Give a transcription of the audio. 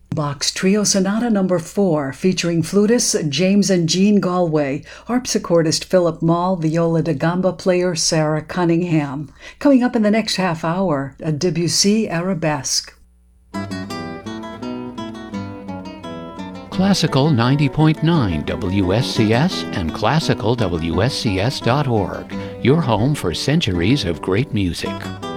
Bach's Trio Sonata No. 4, featuring flutists James and Jean Galway, harpsichordist Philip Mall, viola da gamba player Sarah Cunningham. Coming up in the next half hour, a Debussy Arabesque. Classical 90.9 WSCS and classicalwscs.org, your home for centuries of great music.